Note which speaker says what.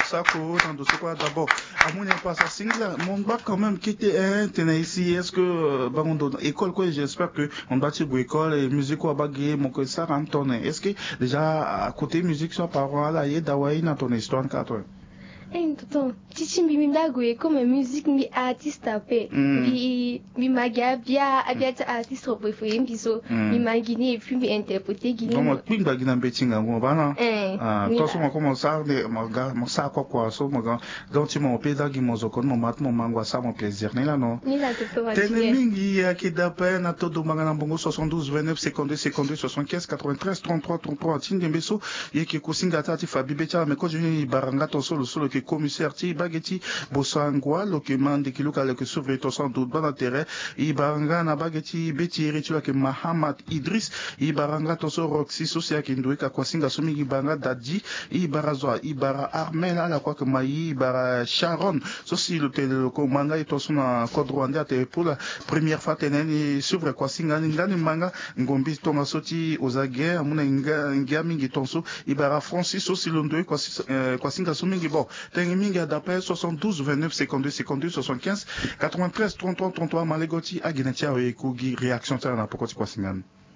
Speaker 1: ça dans ce quoi d'abord à mon pas ça single mon bac quand même qui était ici est-ce que bah on école quoi j'espère que on bâtit pour école et musique quoi bagé mon que ça rentre tourner est-ce que déjà à côté musique soit parole là y d'avoir dans ton histoire quatre
Speaker 2: Tonton, titi mi mdagoye comme musique mi artiste tapé. Mi magia bia artiste préféré biso mi magini et puis mi interpréter guiné.
Speaker 1: Donc puis bagina betinga ngo bana. Toi so mo ça de mo ça quoi so mo donc tu m'en peda gi mo zoko mo mat mo mangwa ça mon plaisir ni là non.
Speaker 2: Ni la toto ma.
Speaker 1: Tene mingi ya ki d'appel na todo mangana bongo 72 29 52 52 75 93 33 33 tinde beso yeki kusinga tati fabi becha me ko jini baranga to solo que commissaire ti bageti bosangwa lo que mande ki local que sauver to sans doute bon intérêt i baranga na bageti beti ritua que Mahamad Idris i baranga to so roxy socia ki ndwe ka kwasinga sumi i baranga dadi i barazwa i bara armela la kwa que mai bara Sharon soci le tele ko manga to sona code rwanda te pour la première fois teneni s'ouvre kwasinga ngani manga ngombi to masoti ozage amuna ngami ngi tonso i bara Francis soci le ndwe kwasinga sumi ngi bon Tengiminga d'appel 72 29 52 52 75 93 33 33 Malegoti Aginetia et Kugi réaction terne à Pokoti Kwasingan.